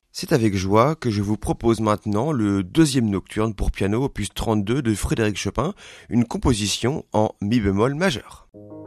C'est avec joie que je vous propose maintenant le deuxième nocturne pour piano opus 32 de Frédéric Chopin, une composition en mi bémol majeur.